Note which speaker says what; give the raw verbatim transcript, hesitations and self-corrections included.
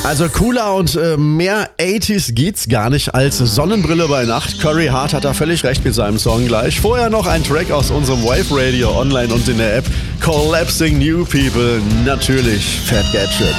Speaker 1: Also cooler und äh, mehr achtziger geht's gar nicht als Sonnenbrille bei Nacht. Corey Hart hat da völlig recht mit seinem Song gleich. Vorher noch ein Track aus unserem Wave Radio online und in der App. Collapsing New People, natürlich Fat Gadget.